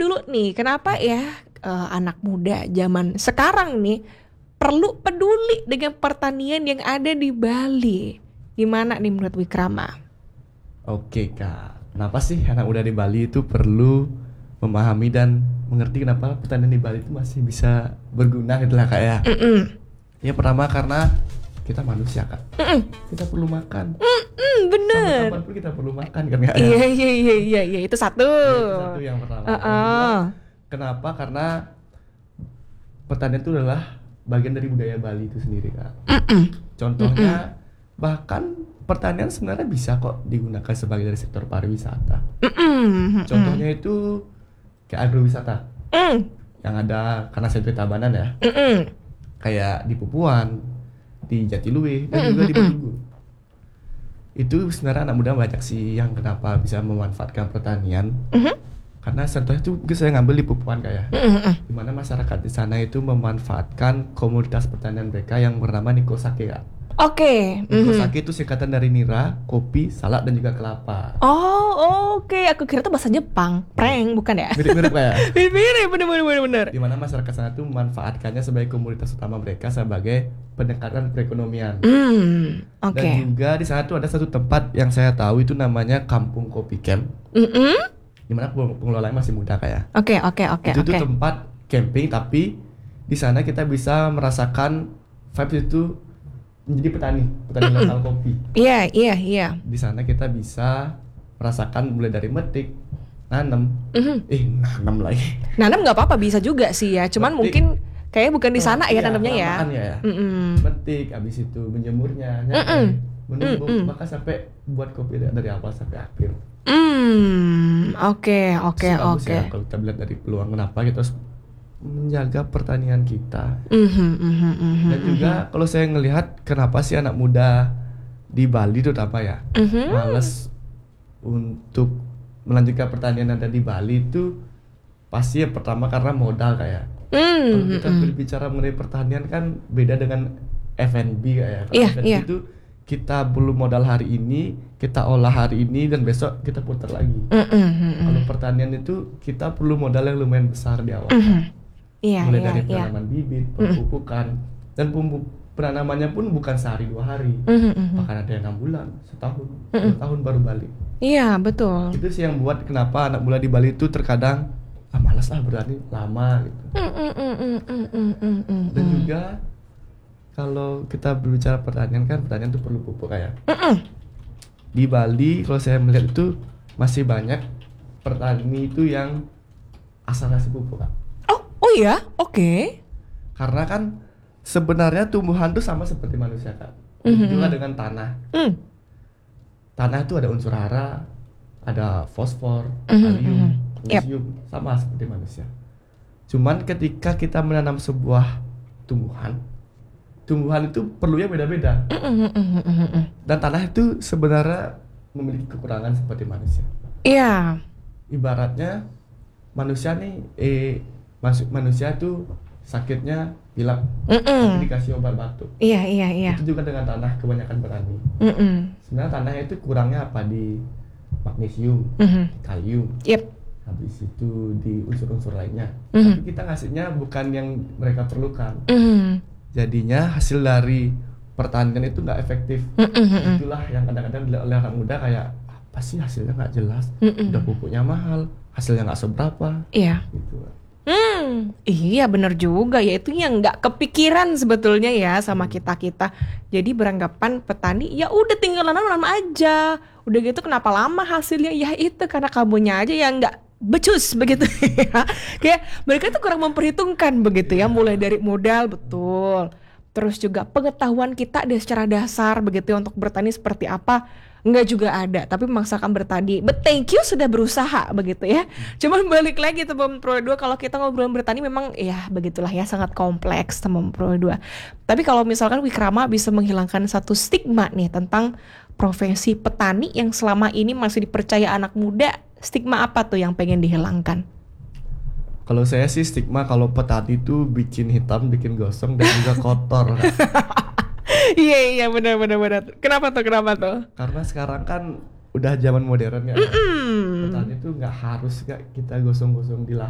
dulu nih, kenapa ya anak muda zaman sekarang nih perlu peduli dengan pertanian yang ada di Bali? Gimana nih menurut Wikrama? Oke Kak, kenapa sih anak muda di Bali itu perlu memahami dan mengerti kenapa pertanian di Bali itu masih bisa berguna gitu lah Kak ya. Yang pertama karena kita manusia Kak, kita perlu makan. Sampai Bener. kapanpun kita perlu makan kan Kak ya. Iya, itu satu. Itu satu yang pertama. Yang kedua, Heeh. kenapa? Karena pertanian itu adalah bagian dari budaya Bali itu sendiri Kak. Contohnya bahkan pertanian sebenarnya bisa kok digunakan sebagai dari sektor pariwisata. Contohnya itu kayak agrowisata yang ada karena sirkuit Tabanan ya, kayak di Pupuan, di Jatiluwe dan juga di Bedugul. Itu sebenarnya anak muda banyak sih yang kenapa bisa memanfaatkan pertanian. Karena contohnya itu saya ngambil di Pupuan kayak, di mana masyarakat di sana itu memanfaatkan komoditas pertanian mereka yang bernama Nikosake Kak. Oke. Nikosake itu singkatan dari nira, kopi, salak dan juga kelapa. Oh, oke. Aku kira itu bahasa Jepang. Prank, bukan ya? Mirip-mirip kayak. Mirip, bener. Di mana masyarakat sana tuh memanfaatkannya sebagai komoditas utama mereka sebagai pendekatan perekonomian. Oke. Dan juga di sana tuh ada satu tempat yang saya tahu itu namanya Kampung Kopi Camp. Di mana pengelolanya masih muda kayak. Oke. Itu tuh tempat camping tapi di sana kita bisa merasakan vibes itu menjadi petani lokal kopi. Iya. Di sana kita bisa merasakan mulai dari metik, nanam, nanam lagi. Nanam nggak apa-apa, bisa juga sih ya. Cuman Metik. mungkin kayaknya bukan di sana ya nanamnya ya. Kelamaan ya. Metik, habis itu menjemurnya, menumbuk, bahkan sampai buat kopi dari awal sampai akhir. Oke. Bagus ya kalau kita lihat dari peluang kenapa kita harus menjaga pertanian kita. Dan juga kalau saya ngelihat kenapa sih anak muda di Bali itu apa ya males untuk melanjutkan pertanian yang ada di Bali itu pasti yang pertama karena modal kayak. Kalau kita berbicara mengenai pertanian kan beda dengan F&B kayak. Kalau F&B itu kita belum modal hari ini, kita olah hari ini dan besok kita putar lagi. Kalau pertanian itu kita perlu modal yang lumayan besar di awal. Mulai dari penanaman bibit, pemupukan, dan penanamannya pun bukan sehari 2 hari, bahkan ada yang 6 bulan, setahun, 2 tahun baru balik. Iya, betul. Itu sih yang buat kenapa anak muda di Bali itu terkadang malas berani lama gitu. Dan juga kalau kita berbicara pertanian kan pertanian itu perlu pupuk kayak. Di Bali kalau saya melihat itu masih banyak petani itu yang asal ngasih pupuk Kak. Oh iya, oke. Karena kan sebenarnya tumbuhan tuh sama seperti manusia Kak. Juga dengan tanah. Tanah itu ada unsur hara, ada fosfor, kalium, magnesium, sama seperti manusia. Cuman ketika kita menanam sebuah tumbuhan itu perlunya beda-beda. Dan tanah itu sebenarnya memiliki kekurangan seperti manusia. Iya. Ibaratnya manusia nih manusia tuh sakitnya pilek, tapi dikasih obat batuk. Iya. Itu juga dengan tanah kebanyakan berani. Sebenarnya tanahnya itu kurangnya apa di magnesium, kalium. Habis itu di unsur-unsur lainnya. Tapi kita ngasihnya bukan yang mereka perlukan. Jadinya hasil dari pertanian itu nggak efektif. Itulah yang kadang-kadang dilihat oleh anak muda kayak apa sih hasilnya nggak jelas, udah pupuknya mahal, hasilnya nggak seberapa. Iya. Gitu. Iya benar juga ya, itu yang nggak kepikiran sebetulnya ya sama kita. Jadi beranggapan petani ya udah tinggal nanam aja, udah gitu kenapa lama hasilnya, ya itu karena kamunya aja yang nggak becus begitu ya. Kayak mereka tuh kurang memperhitungkan begitu ya, mulai dari modal betul, terus juga pengetahuan kita secara dasar begitu ya, untuk bertani seperti apa enggak juga ada, tapi memaksakan bertani. But thank you sudah berusaha begitu ya. Cuman balik lagi teman Pro 2, kalau kita ngobrol bertani memang ya begitulah ya, sangat kompleks teman Pro 2. Tapi kalau misalkan Wikrama bisa menghilangkan satu stigma nih tentang profesi petani yang selama ini masih dipercaya anak muda, stigma apa tuh yang pengen dihilangkan? Kalau saya sih stigma kalau petani itu bikin hitam, bikin gosong dan juga kotor. Iya benar. Kenapa tuh? Karena sekarang kan udah zaman modern ya. Petani itu nggak harus kita gosong-gosong di lahan.